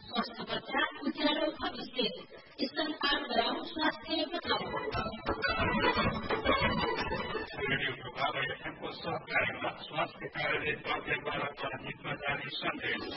स्वस्थ बच्चा उज्यालो भविष्य स्तनपान गराउँ स्वास्थ्य बचाऊ। रेडियो प्रभाव एफएमको सहकार्यमा स्वास्थ्य कार्यालय प्रत्येकद्वारा प्रचारित जारी सन्देश।